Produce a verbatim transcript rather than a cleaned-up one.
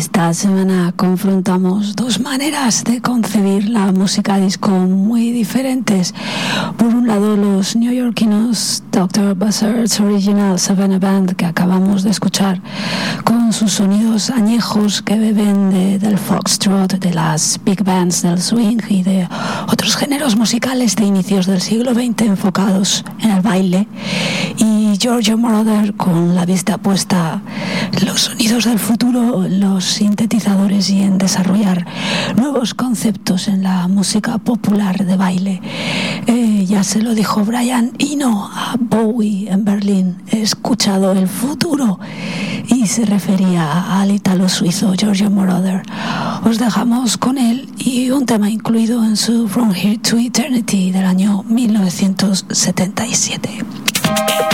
Esta semana confrontamos dos maneras de concebir la música disco muy diferentes. Por un lado, los neoyorquinos doctor Buzzard's Original Savannah Band, que acabamos de escuchar, con sus sonidos añejos que beben de, del foxtrot, de las big bands del swing y de otros géneros musicales de inicios del siglo veinte enfocados en el baile. Y Giorgio Moroder, con la vista puesta en los sonidos del futuro, los sintetizadores y en desarrollar nuevos conceptos en la música popular de baile. Eh, ya se lo dijo Brian Eno a Bowie en Berlín: he escuchado el futuro, y se refería al ítalo suizo Giorgio Moroder. Os dejamos con él y un tema incluido en su From Here to Eternity del año mil novecientos setenta y siete.